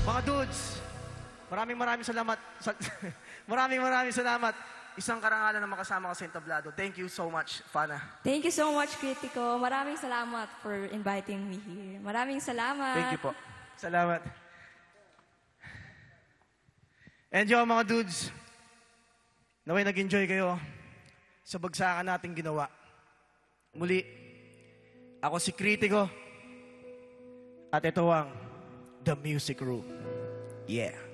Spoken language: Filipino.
Mga dudes, maraming salamat. maraming salamat. Isang karangalan na makasama ka sa entablado. Thank you so much, Fana. Thank you so much, Critico. Maraming salamat for inviting me here. Maraming salamat. Thank you po. Salamat. And yo, mga dudes, naway nag-enjoy kayo sa bagsakan nating ginawa. Muli, ako si Critico at ito ang The Music Room. Yeah.